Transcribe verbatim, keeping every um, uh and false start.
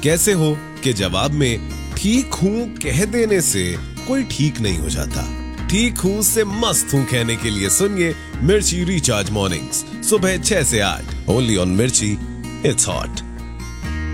कैसे हो के जवाब में ठीक हूँ कह देने से कोई ठीक नहीं हो जाता। ठीक हूँ से मस्त हूँ कहने के लिए सुनिए मिर्ची रिचार्ज मॉर्निंग्स सुबह छह से आठ ओनली ऑन मिर्ची। It's hot.